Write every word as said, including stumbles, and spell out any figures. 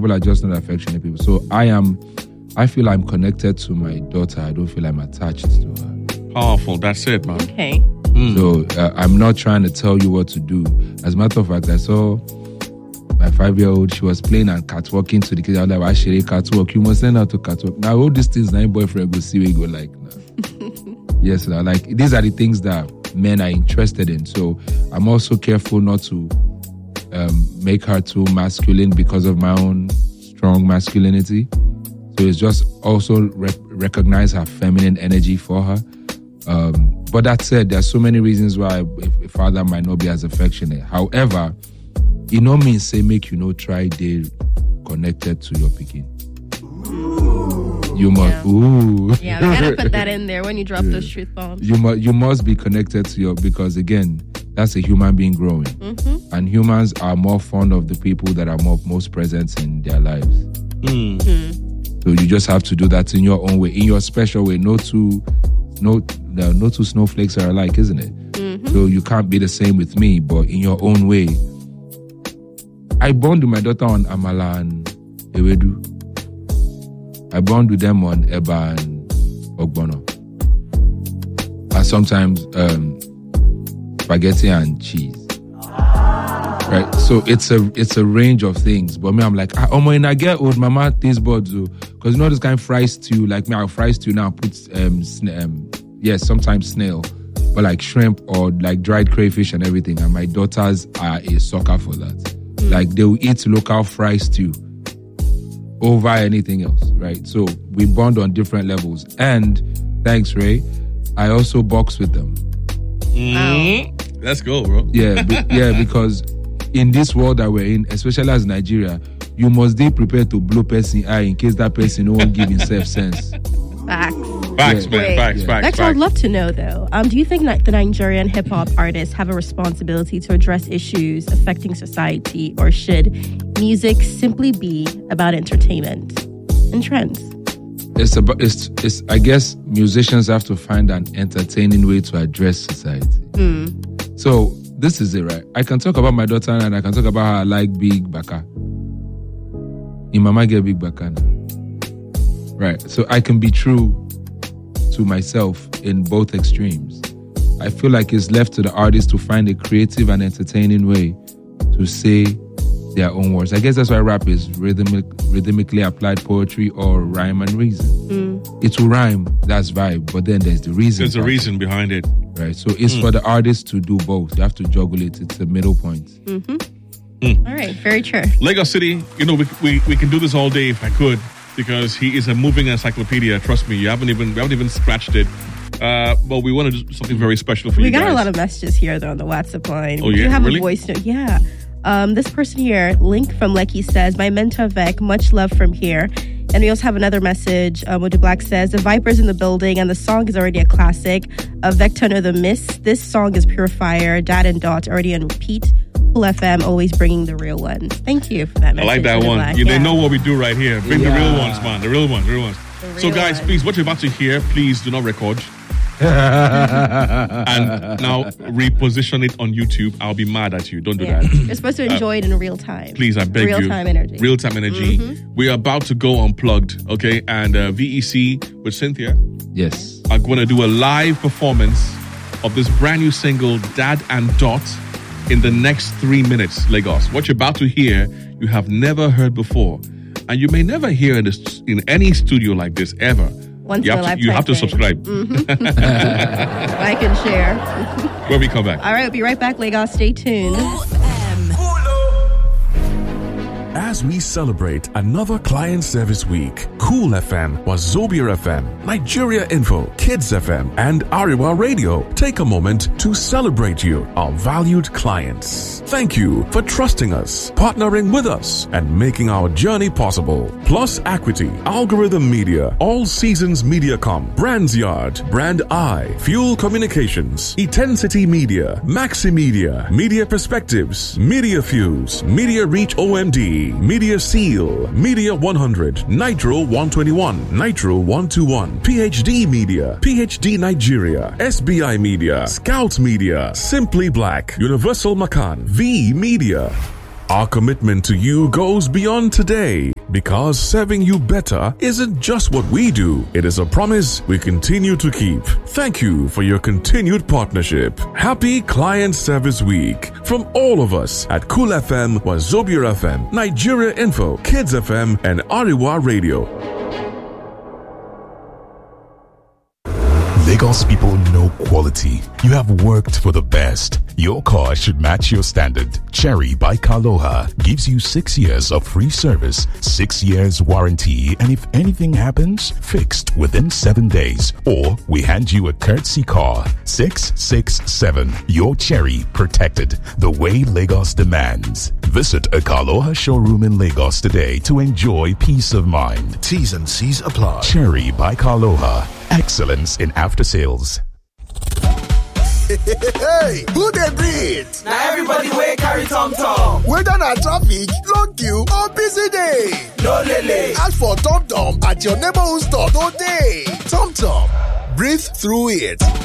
people are just not affectionate people. So I am, I feel I'm connected to my daughter. I don't feel I'm attached to her. Powerful. That's it, man. Okay. Mm. So uh, I'm not trying to tell you what to do. As a matter of fact, I saw my five-year-old. She was playing and catwalking to the kids. I was like, "Why should they catwalk? You must send her to catwalk." Now all these things, my boyfriend go see where you go like. Nah. Yes, nah, like these are the things that men are interested in. So I'm also careful not to um, make her too masculine because of my own strong masculinity. So it's just also re- recognize her feminine energy for her. Um, but that said, there's so many reasons why a father might not be as affectionate. However, it no means say make you no try they connected to your pikin. You must yeah. ooh. Yeah, we gotta put that in there when you drop yeah. those truth bombs. You must you must be connected to your, because again, that's a human being growing. Mm-hmm. And humans are more fond of the people that are more most present in their lives. Mm. Mm. So you just have to do that in your own way, in your special way. No two no no, no two snowflakes are alike, isn't it? Mm-hmm. So you can't be the same with me, but in your own way. I bond with my daughter on Amala and Ewedu. I bond with them on Eba and Ogbono. And sometimes um, spaghetti and cheese. Right? So it's a it's a range of things. But me, I'm like, ah, oh, when I get old, mama taste buds. Because you know this kind of fry stew, like me, I'll fry stew now, put, um, sna- um, yes, sometimes snail, but like shrimp or like dried crayfish and everything. And my daughters are a sucker for that. Mm. Like they will eat local fry stew over anything else, right? So we bond on different levels. And thanks, Ray, I also box with them. Mm. Let's go, bro. Yeah, be, yeah, because in this world that we're in, especially as Nigeria, you must be prepared to blow person eye in case that person won't give himself sense. Facts. Facts, Yeah. man. Wait. Facts, Yeah. facts, Next, facts. I'd love to know though. Um, do you think that the Nigerian hip hop artists have a responsibility to address issues affecting society, or should music simply be about entertainment and trends? It's about it's it's. I guess musicians have to find an entertaining way to address society. Mm. So this is it, right? I can talk about my daughter and I can talk about how I like Big Baka. In Mama get Big Baka now. Right. So I can be true to myself in both extremes. I feel like it's left to the artist to find a creative and entertaining way to say their own words. I guess that's why rap is rhythmic, rhythmically applied poetry or rhyme and reason. Mm. It will rhyme, that's vibe, but then there's the reason. There's a part. reason behind it. Right. So it's Mm. for the artist to do both. You have to juggle it. It's a middle point. Mm-hmm. Mm. All right, very true. Lagos City, you know, we, we we can do this all day if I could, because he is a moving encyclopedia. Trust me, you haven't even we haven't even scratched it. Uh, but we want to do something very special for We you got guys. a lot of messages here though on the WhatsApp line. Oh, we yeah? do have Really? a voice note. Yeah. Um, this person here, Link from Lecky, says, "My mentor Vec, much love from here." And we also have another message. Um, Mojo Black says, "The Vipers in the building, and the song is already a classic. Uh, Vectono the Mist. This song is pure fire. Dad and Dot already on repeat. Cool F M, always bringing the real ones." Thank you for that I message. like that Mojo one. Black. You, Yeah. They know what we do right here. Bring the Yeah. real ones, man. The real ones, the real ones. The So, real guys, ones. please, what you're about to hear, please do not record. And now reposition it on YouTube. I'll be mad at you. Don't do Yeah. that. You're supposed to enjoy it in real time. Please, I beg real you. time energy. Real time energy. Mhm. We are about to go unplugged, okay? And uh, V E C with Cynthia Yes. are going to do a live performance of this brand new single, Dad and Dot, in the next three minutes, Lagos. What you're about to hear, you have never heard before. And you may never hear in, this, in any studio like this ever. Once You in have a to, you lifetime have to thing. subscribe. Like and share. When we come back. All right, we'll be right back, Lagos. Stay tuned. As we celebrate another client service week, Cool F M, Wazobia F M, Nigeria Info, Kids F M, and Ariwa Radio take a moment to celebrate you, our valued clients. Thank you for trusting us, partnering with us, and making our journey possible. Plus Equity, Algorithm Media, All Seasons MediaCom, Brands Yard, Brand I, Fuel Communications, Intensity Media, Maxi Media, Media Perspectives, Media Fuse, Media Reach O M D, Media Seal, Media one hundred, Nitro one twenty-one, Nitro one twenty-one, P H D Media, P H D Nigeria, S B I Media, Scout Media, Simply Black, Universal Macan, V Media. Our commitment to you goes beyond today, because serving you better isn't just what we do. It is a promise we continue to keep. Thank you for your continued partnership. Happy Client Service Week from all of us at Cool F M, Wazobia F M, Nigeria Info, Kids F M, and Ariwa Radio. Lagos people know quality. You have worked for the best. Your car should match your standard. Cherry by Kaloha gives you six years of free service, six years warranty, and if anything happens, fixed within seven days. Or we hand you a courtesy car. six six seven. Your Cherry protected the way Lagos demands. Visit a Kaloha showroom in Lagos today to enjoy peace of mind. T's and C's apply. Cherry by Kaloha. Excellence in after sales. Hey, who they breathe? Now everybody wey carry tom tom. Whether na traffic, long queue, or busy day. No lele. Ask for Tom Tom at your neighborhood store today. Tom Tom, breathe through it.